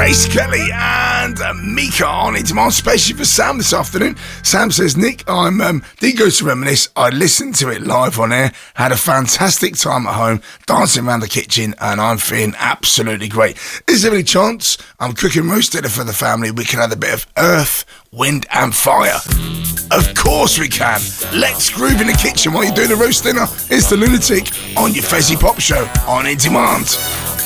Grace Kelly and Mika on In Demand, especially for Sam this afternoon. Sam says, Nick, didn't go to reminisce. I listened to it live on air, had a fantastic time at home, dancing around the kitchen, and I'm feeling absolutely great. Is there any chance I'm cooking roast dinner for the family? We can have a bit of earth, wind, and fire. Of course we can. Let's groove in the kitchen while you're doing the roast dinner. It's the Lunatic on your Fezzy Pop Show on In Demand.